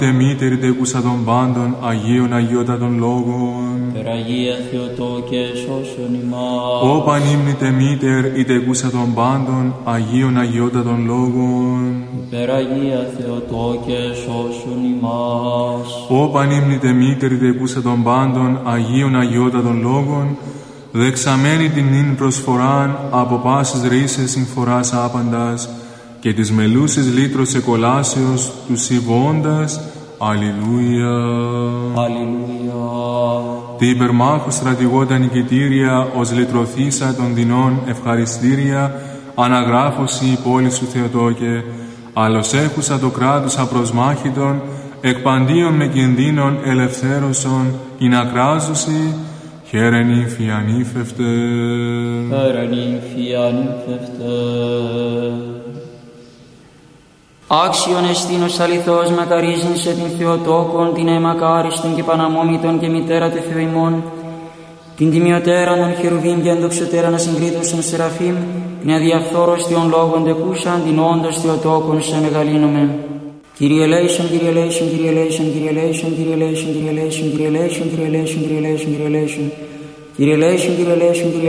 Μήτερη τεκούσα των πάντων, Αγίων Αγιότατων Λόγων. Περαγία Θεοτόκε, σώσον ημάς. Ω πανύμνητε Μήτερ, η τεκούσα των πάντων, Αγίων Αγιότατων Λόγων. Περαγία Θεοτόκε, σώσον ημάς. Ω πανύμνητε Μήτερ, η τεκούσα των πάντων, Αγίων Αγιότατων Λόγων, δεξαμένη την νυν προσφοράν, από πάσης ρίσες συμφοράς άπαντας, και της μελούσης λύτρος εκολάσεως του συμβώντας. Αλληλούια. Αλληλούια. Τη υπερμάχου στρατηγώτα νικητήρια, ως λυτρωθήσα των δεινών ευχαριστήρια, αναγράφωση η πόλη σου Θεοτόκε, άλλος έχουσα το κράτος απροσμάχητον, εκπαντίον με κινδύνων ελευθέρωσον, ειν ακράζωση, χαίρε νύμφη ανήφευτε. Χαίρε νύμφη ανήφευτε. Άξιον εστίνος αληθώς μακαρίζειν σε την Θεοτόκον, την αιμακάριστον και παναμόμητον και μητέρα του Θεού ημών, την τιμιωτέραν των χερουβίμ και ενδοξωτέραν ασυγκρίτωσον Σεραφείμ, την αδιαφθόρωστιον λόγων τεκούσαν, την όντως Θεοτόκον σε μεγαλύνομεν. Kyrie eleison, Kyrie eleison, Kyrie eleison, Kyrie eleison, Kyrie eleison, Kyrie eleison, Kyrie eleison, Kyrie eleison, Kyrie eleison, Kyrie eleison, Kyrie eleison, Kyrie eleison, Kyrie